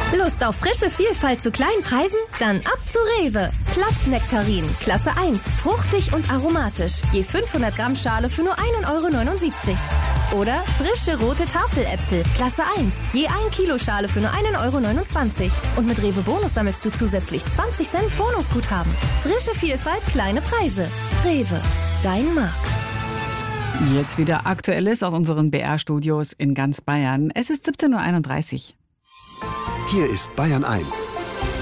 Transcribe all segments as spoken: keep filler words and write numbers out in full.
Lust auf frische Vielfalt zu kleinen Preisen? Dann ab zu Rewe. Glattnektarin, Klasse eins, fruchtig und aromatisch. Je fünfhundert Gramm Schale für nur ein Euro neunundsiebzig. Oder frische rote Tafeläpfel, Klasse eins, je ein Kilo Schale für nur ein Euro neunundzwanzig. Und mit Rewe Bonus sammelst du zusätzlich zwanzig Cent Bonusguthaben. Frische Vielfalt, kleine Preise. Rewe, dein Markt. Jetzt wieder Aktuelles aus unseren B R-Studios in ganz Bayern. Es ist siebzehn Uhr einunddreißig. Hier ist Bayern eins.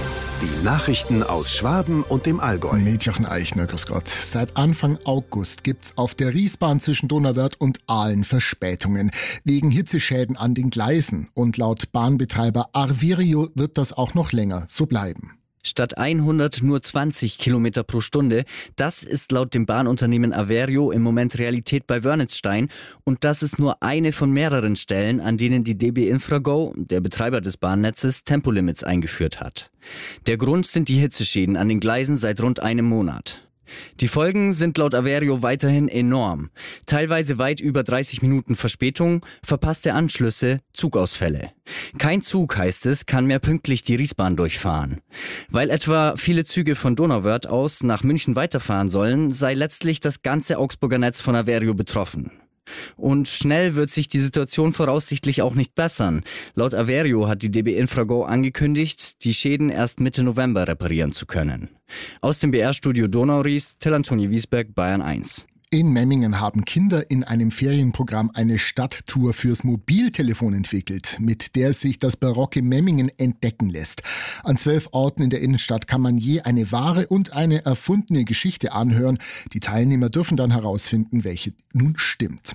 Die Nachrichten aus Schwaben und dem Allgäu. Mit Jochen Eichner, grüß Gott. Seit Anfang August gibt's auf der Riesbahn zwischen Donauwörth und Aalen Verspätungen wegen Hitzeschäden an den Gleisen. Und laut Bahnbetreiber Arverio wird das auch noch länger so bleiben. Statt hundert nur zwanzig Kilometer pro Stunde. Das ist laut dem Bahnunternehmen Averio im Moment Realität bei Wörnitzstein. Und das ist nur eine von mehreren Stellen, an denen die D B Infrago, der Betreiber des Bahnnetzes, Tempolimits eingeführt hat. Der Grund sind die Hitzeschäden an den Gleisen seit rund einem Monat. Die Folgen sind laut Averio weiterhin enorm. Teilweise weit über dreißig Minuten Verspätung, verpasste Anschlüsse, Zugausfälle. Kein Zug, heißt es, kann mehr pünktlich die Riesbahn durchfahren. Weil etwa viele Züge von Donauwörth aus nach München weiterfahren sollen, sei letztlich das ganze Augsburger Netz von Averio betroffen. Und schnell wird sich die Situation voraussichtlich auch nicht bessern. Laut Averio hat die D B Infrago angekündigt, die Schäden erst Mitte November reparieren zu können. Aus dem B R-Studio Donauries, Till Antoni Wiesberg, Bayern eins. In Memmingen haben Kinder in einem Ferienprogramm eine Stadttour fürs Mobiltelefon entwickelt, mit der sich das barocke Memmingen entdecken lässt. An zwölf Orten in der Innenstadt kann man je eine wahre und eine erfundene Geschichte anhören. Die Teilnehmer dürfen dann herausfinden, welche nun stimmt.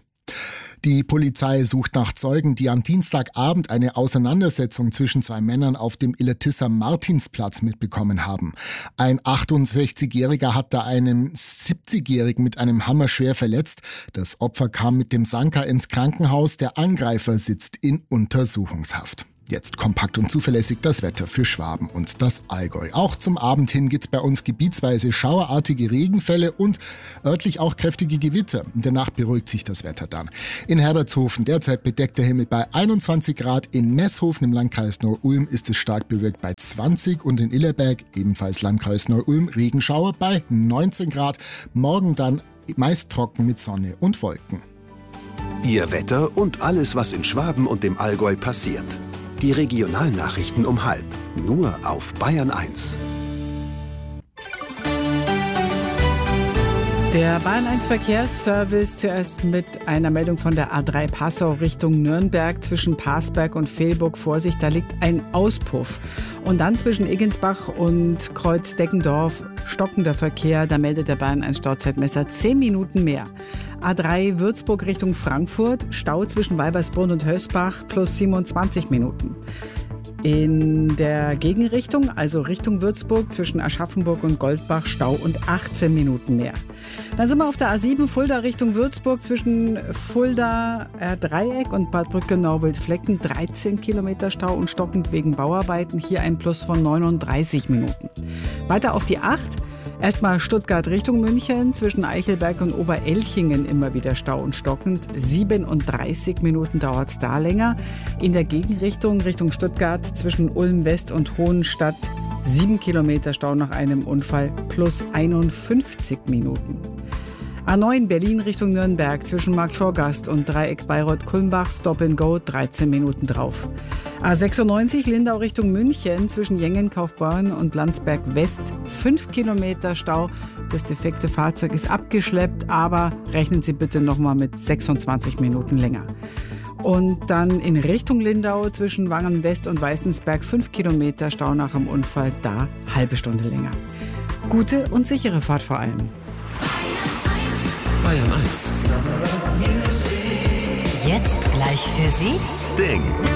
Die Polizei sucht nach Zeugen, die am Dienstagabend eine Auseinandersetzung zwischen zwei Männern auf dem Illertisser Martinsplatz mitbekommen haben. Ein achtundsechzigjähriger hat da einen siebzigjährigen mit einem Hammer schwer verletzt. Das Opfer kam mit dem Sanker ins Krankenhaus. Der Angreifer sitzt in Untersuchungshaft. Jetzt kompakt und zuverlässig das Wetter für Schwaben und das Allgäu. Auch zum Abend hin gibt's bei uns gebietsweise schauerartige Regenfälle und örtlich auch kräftige Gewitter. In der Nacht beruhigt sich das Wetter dann. In Herbertshofen derzeit bedeckter Himmel bei einundzwanzig Grad. In Messhofen im Landkreis Neu-Ulm ist es stark bewölkt bei zwanzig und in Illerberg, ebenfalls Landkreis Neu-Ulm, Regenschauer bei neunzehn Grad. Morgen dann meist trocken mit Sonne und Wolken. Ihr Wetter und alles, was in Schwaben und dem Allgäu passiert. Die Regionalnachrichten um halb. Nur auf Bayern eins. Der Bayern eins Verkehrsservice zuerst mit einer Meldung von der A drei Passau Richtung Nürnberg zwischen Parsberg und Velburg. Vorsicht, da liegt ein Auspuff. Und dann zwischen Eggensbach und Kreuz-Deckendorf stockender Verkehr. Da meldet der Bayern eins Stauzeitmesser zehn Minuten mehr. A drei Würzburg Richtung Frankfurt, Stau zwischen Weibersbrunn und Hösbach plus siebenundzwanzig Minuten. In der Gegenrichtung, also Richtung Würzburg, zwischen Aschaffenburg und Goldbach, Stau und achtzehn Minuten mehr. Dann sind wir auf der A sieben Fulda Richtung Würzburg zwischen Fulda äh, Dreieck und Bad Brücke-Norwildflecken, dreizehn Kilometer Stau und stockend wegen Bauarbeiten. Hier ein Plus von neununddreißig Minuten. Weiter auf die acht. Erstmal Stuttgart Richtung München, zwischen Eichelberg und Oberelchingen immer wieder Stau und stockend. siebenunddreißig Minuten dauert es da länger. In der Gegenrichtung Richtung Stuttgart zwischen Ulm West und Hohenstadt sieben Kilometer Stau nach einem Unfall plus einundfünfzig Minuten. A neun Berlin Richtung Nürnberg zwischen Marktschorgast und Dreieck Bayreuth-Kulmbach, Stop and Go, dreizehn Minuten drauf. A sechsundneunzig Lindau Richtung München zwischen Jengen, Kaufbeuren und Landsberg West, fünf Kilometer Stau. Das defekte Fahrzeug ist abgeschleppt, aber rechnen Sie bitte nochmal mit sechsundzwanzig Minuten länger. Und dann in Richtung Lindau zwischen Wangen West und Weißensberg, fünf Kilometer Stau nach dem Unfall, da halbe Stunde länger. Gute und sichere Fahrt vor allem. Bayern eins. Jetzt gleich für Sie Sting.